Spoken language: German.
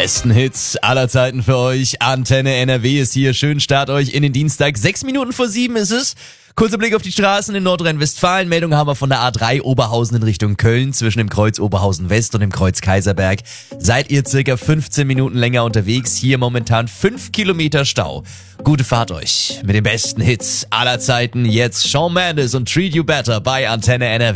besten Hits aller Zeiten für euch. Antenne NRW ist hier. Schön Start euch in den Dienstag. 6 Minuten vor 7 ist es. Kurzer Blick auf die Straßen in Nordrhein-Westfalen. Meldung haben wir von der A3 Oberhausen in Richtung Köln. Zwischen dem Kreuz Oberhausen West und dem Kreuz Kaiserberg seid ihr circa 15 Minuten länger unterwegs. Hier momentan 5 Kilometer Stau. Gute Fahrt euch mit den besten Hits aller Zeiten. Jetzt Shawn Mendes und Treat You Better bei Antenne NRW.